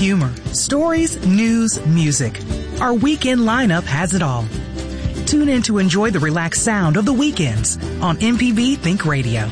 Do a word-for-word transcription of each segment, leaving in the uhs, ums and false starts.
humor, stories, news, music. Our weekend lineup has it all. Tune in to enjoy the relaxed sound of the weekends on M P B Think Radio.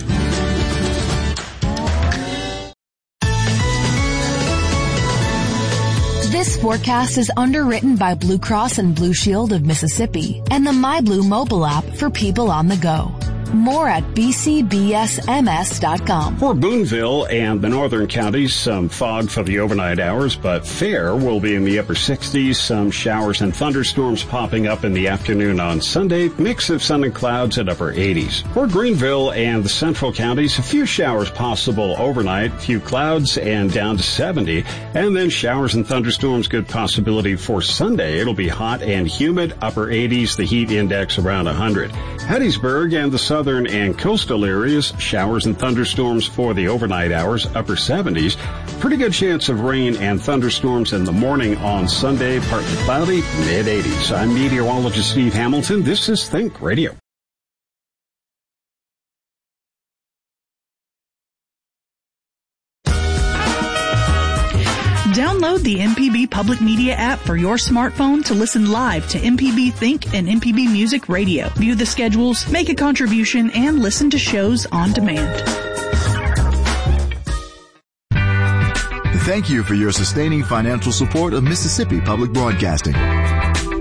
This forecast is underwritten by Blue Cross and Blue Shield of Mississippi and the MyBlue mobile app for people on the go. More at b c b s m s dot com. For Boonville and the northern counties, some fog for the overnight hours, but fair will be in the upper sixties. Some showers and thunderstorms popping up in the afternoon on Sunday. Mix of sun and clouds at upper eighties. For Greenville and the central counties, a few showers possible overnight, few clouds and down to seventy. And then showers and thunderstorms, good possibility for Sunday. It'll be hot and humid, upper eighties, the heat index around one hundred. Hattiesburg and the southern and coastal areas, showers and thunderstorms for the overnight hours, upper seventies. Pretty good chance of rain and thunderstorms in the morning on Sunday, partly cloudy, mid eighties. I'm meteorologist Steve Hamilton. This is Think Radio. Download the M P B Public Media app for your smartphone to listen live to M P B Think and M P B Music Radio. View the schedules, make a contribution, and listen to shows on demand. Thank you for your sustaining financial support of Mississippi Public Broadcasting.